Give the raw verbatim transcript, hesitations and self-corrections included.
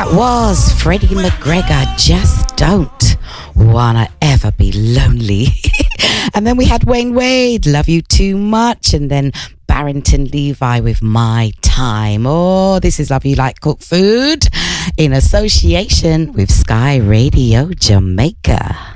That was Freddie McGregor, Just Don't Wanna Ever Be Lonely. And then we had Wayne Wade, Love You Too Much. And then Barrington Levi with My Time. Oh, this is Love You Like Cooked Food in association with Sky Radio Jamaica.